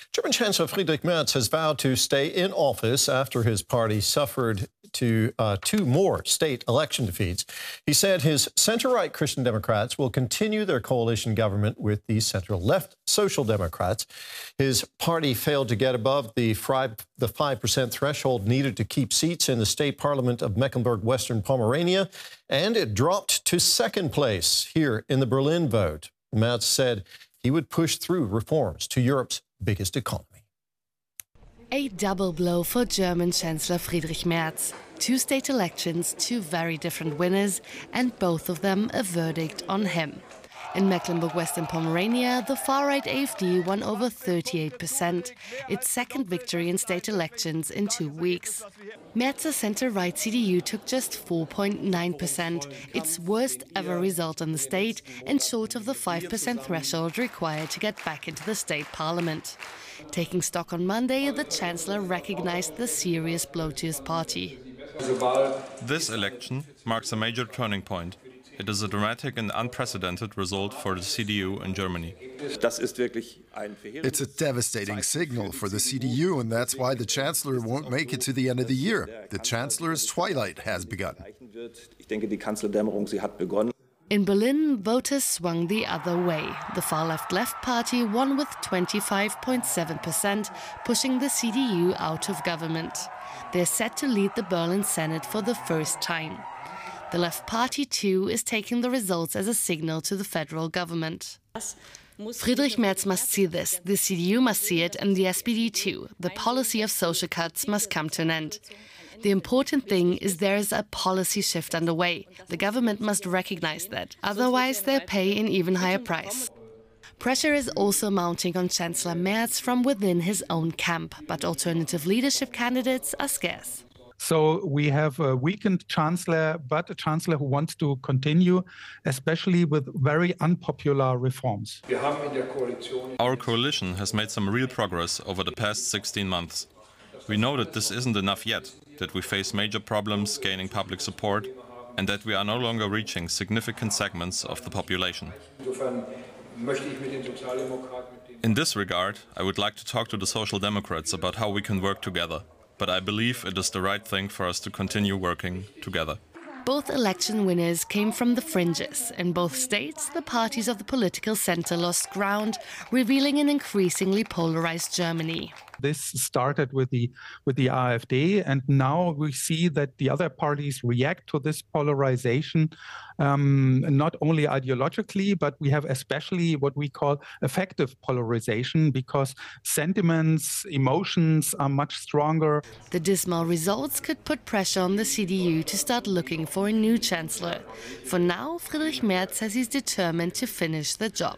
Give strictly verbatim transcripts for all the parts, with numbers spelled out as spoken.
German Chancellor Friedrich Merz has vowed to stay in office after his party suffered to uh, two more state election defeats. He said his center-right Christian Democrats will continue their coalition government with the center-left Social Democrats. His party failed to get above the five percent threshold needed to keep seats in the state parliament of Mecklenburg-Western Pomerania, and it dropped to second place here in the Berlin vote. Merz said he would push through reforms to Europe's biggest economy. A double blow for German Chancellor Friedrich Merz. Two state elections, two very different winners, and both of them a verdict on him. In Mecklenburg-Western Pomerania, the far-right AfD won over thirty-eight percent, its second victory in state elections in two weeks. Merz's center-right C D U took just four point nine percent, its worst ever result in the state, and short of the five percent threshold required to get back into the state parliament. Taking stock on Monday, the Chancellor recognized the serious blow to his party. This election marks a major turning point. It is a dramatic and unprecedented result for the C D U in Germany. It's a devastating signal for the C D U, and that's why the Chancellor won't make it to the end of the year. The Chancellor's twilight has begun. In Berlin, voters swung the other way. The far-left Left Party won with twenty-five point seven percent, pushing the C D U out of government. They're set to lead the Berlin Senate for the first time. The Left Party, too, is taking the results as a signal to the federal government. Friedrich Merz must see this, the C D U must see it, and the S P D too. The policy of social cuts must come to an end. The important thing is there is a policy shift underway. The government must recognize that, otherwise they'll pay an even higher price. Pressure is also mounting on Chancellor Merz from within his own camp, but alternative leadership candidates are scarce. So we have a weakened chancellor, but a chancellor who wants to continue, especially with very unpopular reforms. Our coalition has made some real progress over the past sixteen months. We know that this isn't enough yet, that we face major problems gaining public support, and that we are no longer reaching significant segments of the population. In this regard, I would like to talk to the Social Democrats about how we can work together. But I believe it is the right thing for us to continue working together. Both election winners came from the fringes. In both states, the parties of the political center lost ground, revealing an increasingly polarized Germany. This started with the with the AfD, and now we see that the other parties react to this polarization, um, not only ideologically, but we have especially what we call affective polarization, because sentiments, emotions are much stronger. The dismal results could put pressure on the C D U to start looking for a new chancellor. For now, Friedrich Merz says he's determined to finish the job.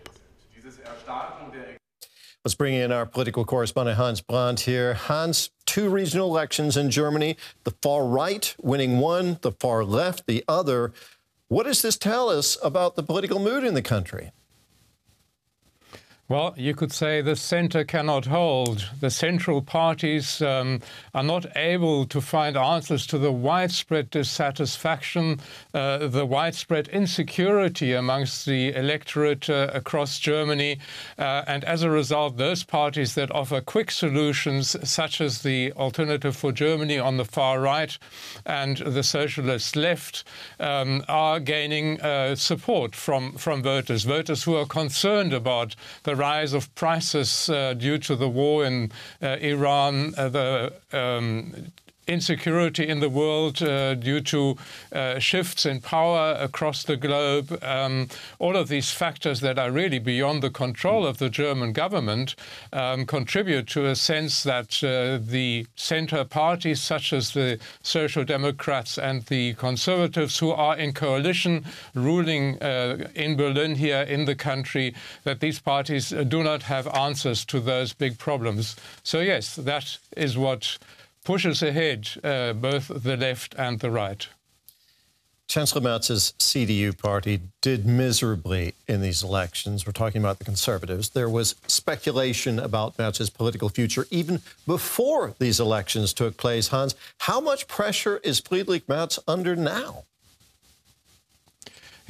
Let's bring in our political correspondent, Hans Brandt, here. Hans, two regional elections in Germany, the far right winning one, the far left the other. What does this tell us about the political mood in the country? Well, you could say the center cannot hold. The central parties um, are not able to find answers to the widespread dissatisfaction, uh, the widespread insecurity amongst the electorate uh, across Germany. Uh, and as a result, those parties that offer quick solutions, such as the Alternative for Germany on the far right and the socialist left, um, are gaining uh, support from, from voters, voters who are concerned about the rise of prices uh, due to the war in uh, Iran, uh, the um, insecurity in the world uh, due to uh, shifts in power across the globe. Um, all of these factors that are really beyond the control of the German government um, contribute to a sense that uh, the center parties, such as the Social Democrats and the Conservatives, who are in coalition ruling uh, in Berlin here in the country, that these parties do not have answers to those big problems. So yes, that is what pushes ahead uh, both the left and the right. Chancellor Merz's C D U party did miserably in these elections. We're talking about the Conservatives. There was speculation about Merz's political future even before these elections took place. Hans, how much pressure is Friedrich Merz under now?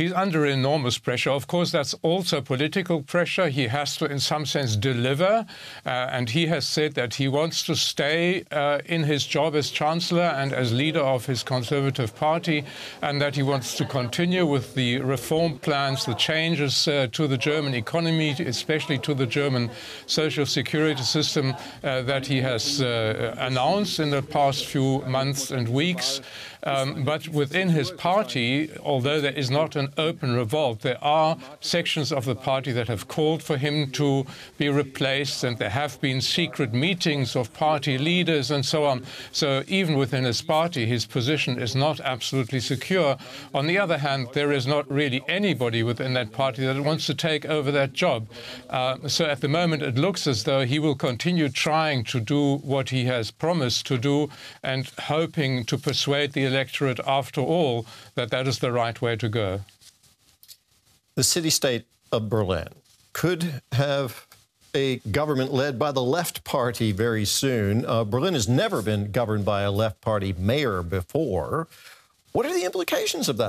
he's under enormous pressure. Of course, that's also political pressure. He has to, in some sense, deliver. Uh, and he has said that he wants to stay uh, in his job as Chancellor and as leader of his Conservative Party, and that he wants to continue with the reform plans, the changes uh, to the German economy, especially to the German social security system uh, that he has uh, announced in the past few months and weeks. Um, but within his party, although there is not an open revolt, there are sections of the party that have called for him to be replaced, and there have been secret meetings of party leaders and so on. So even within his party, his position is not absolutely secure. On the other hand, there is not really anybody within that party that wants to take over that job. Uh, so at the moment, it looks as though he will continue trying to do what he has promised to do and hoping to persuade the electorate, after all, that that is the right way to go. The city-state of Berlin could have a government led by the Left Party very soon. Uh, Berlin has never been governed by a Left Party mayor before. What are the implications of that?